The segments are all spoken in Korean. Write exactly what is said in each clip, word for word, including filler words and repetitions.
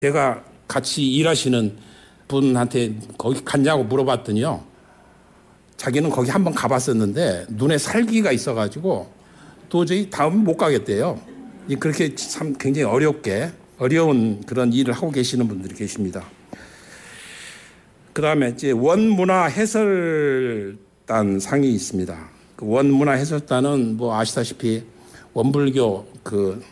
제가 같이 일하시는 분한테 거기 갔냐고 물어봤더니요. 자기는 거기 한번 가봤었는데 눈에 살기가 있어가지고 도저히 다음 못 가겠대요. 그렇게 참 굉장히 어렵게 어려운 그런 일을 하고 계시는 분들이 계십니다. 그 다음에 이제 원문화 해설단 상이 있습니다. 그 원문화 해설단은 뭐 아시다시피 원불교 그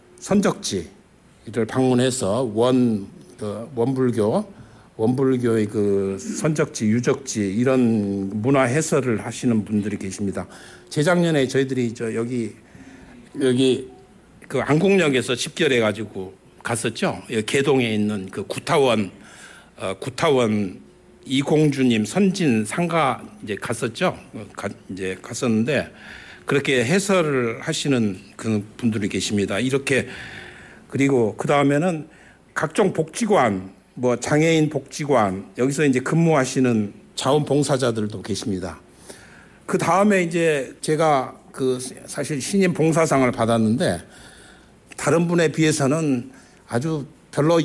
선적지를 방문해서 원, 그 원불교, 원불교의 그 선적지, 유적지 이런 문화 해설을 하시는 분들이 계십니다. 재작년에 저희들이 저 여기, 여기 그 안국역에서 집결해가지고 갔었죠. 개동에 있는 그 구타원, 어, 구타원 이공주님 선진 상가 이제 갔었죠. 가, 이제 갔었는데 그렇게 해설을 하시는 그 분들이 계십니다. 이렇게 그리고 그 다음에는 각종 복지관, 뭐 장애인 복지관 여기서 이제 근무하시는 자원봉사자들도 계십니다. 그 다음에 이제 제가 그 사실 신임 봉사상을 받았는데 다른 분에 비해서는 아주 별로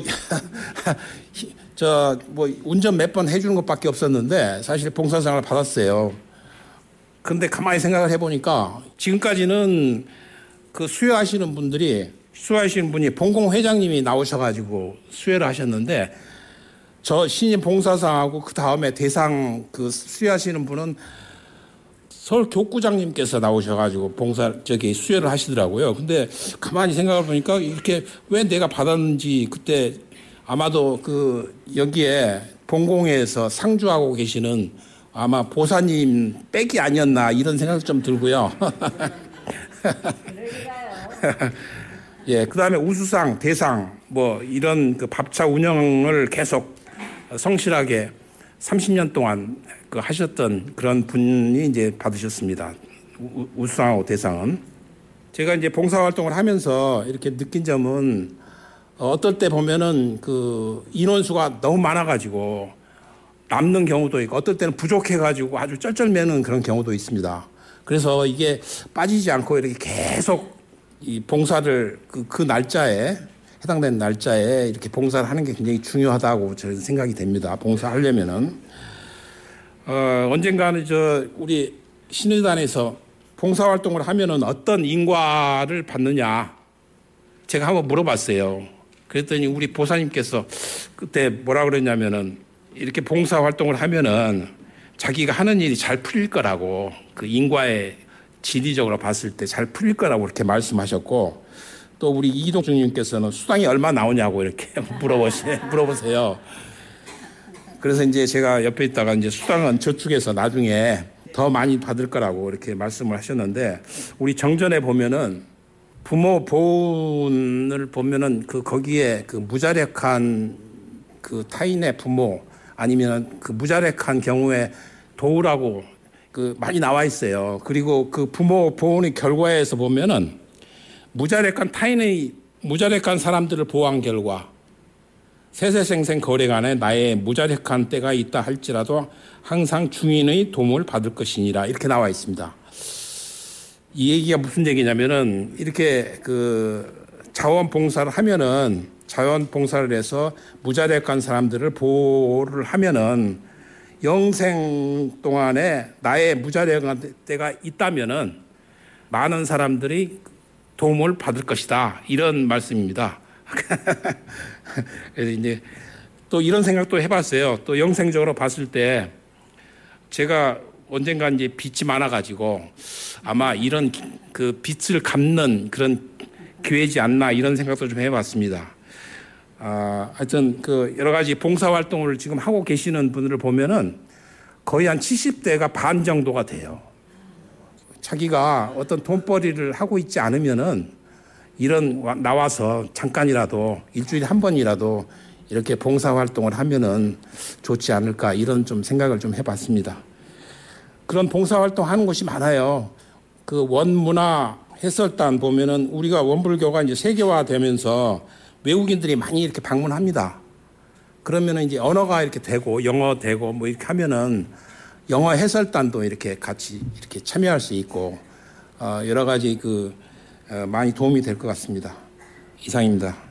저 뭐 운전 몇 번 해주는 것밖에 없었는데 사실 봉사상을 받았어요. 그런데 가만히 생각을 해보니까 지금까지는 그 수여하시는 분들이 수여하시는 분이 봉공 회장님이 나오셔가지고 수여를 하셨는데 저 신임 봉사상하고 그 다음에 대상 그 수여하시는 분은 서울 교구장님께서 나오셔가지고 봉사 저기 수여를 하시더라고요. 근데 가만히 생각해 보니까 이렇게 왜 내가 받았는지 그때 아마도 그 여기에 봉공회에서 상주하고 계시는 아마 보사님 빽이 아니었나 이런 생각도 좀 들고요. 예, 그 다음에 우수상, 대상 뭐 이런 그 밥차 운영을 계속 성실하게 삼십 년 동안 그 하셨던 그런 분이 이제 받으셨습니다. 우, 우수상하고 대상은. 제가 이제 봉사활동을 하면서 이렇게 느낀 점은 어떨 때 보면은 그 인원수가 너무 많아가지고 남는 경우도 있고 어떨 때는 부족해가지고 아주 쩔쩔매는 그런 경우도 있습니다. 그래서 이게 빠지지 않고 이렇게 계속 이 봉사를 그, 그 날짜에 해당되는 날짜에 이렇게 봉사를 하는 게 굉장히 중요하다고 저는 생각이 됩니다. 봉사하려면은 어, 언젠가는 저 우리 신의단에서 봉사활동을 하면은 어떤 인과를 받느냐 제가 한번 물어봤어요. 그랬더니 우리 보사님께서 그때 뭐라 그랬냐면은 이렇게 봉사활동을 하면은 자기가 하는 일이 잘 풀릴 거라고 그 인과에 지리적으로 봤을 때 잘 풀릴 거라고 이렇게 말씀하셨고 또 우리 이동중님께서는 수당이 얼마 나오냐고 이렇게 물어보세요. 물어보세요. 그래서 이제 제가 옆에 있다가 이제 수당은 저축해서 나중에 더 많이 받을 거라고 이렇게 말씀을 하셨는데 우리 정전에 보면은 부모 보훈을 보면은 그 거기에 그 무자력한 그 타인의 부모 아니면 그 무자력한 경우에 도우라고 그 많이 나와 있어요. 그리고 그 부모 보훈의 결과에서 보면은 무자력한 타인의 무자력한 사람들을 보호한 결과 세세생생 거래간에 나의 무자력한 때가 있다 할지라도 항상 중인의 도움을 받을 것이니라 이렇게 나와 있습니다. 이 얘기가 무슨 얘기냐면은 이렇게 그 자원봉사를 하면은 자원봉사를 해서 무자력한 사람들을 보호를 하면은 영생 동안에 나의 무자력한 때가 있다면은 많은 사람들이 도움을 받을 것이다. 이런 말씀입니다. 그래서 이제 또 이런 생각도 해봤어요. 또 영생적으로 봤을 때 제가 언젠가 이제 빚이 많아가지고 아마 이런 그 빚을 갚는 그런 기회지 않나 이런 생각도 좀 해봤습니다. 아, 하여튼 그 여러 가지 봉사활동을 지금 하고 계시는 분들을 보면은 거의 한 칠십 대가 반 정도가 돼요. 자기가 어떤 돈벌이를 하고 있지 않으면은 이런 나와서 잠깐이라도 일주일에 한 번이라도 이렇게 봉사활동을 하면은 좋지 않을까 이런 좀 생각을 좀 해봤습니다. 그런 봉사활동 하는 곳이 많아요. 그 원문화 해설단 보면은 우리가 원불교가 이제 세계화되면서 외국인들이 많이 이렇게 방문합니다. 그러면은 이제 언어가 이렇게 되고 영어 되고 뭐 이렇게 하면은 영어 해설단도 이렇게 같이 이렇게 참여할 수 있고 어 여러 가지 그 어 많이 도움이 될 것 같습니다. 이상입니다.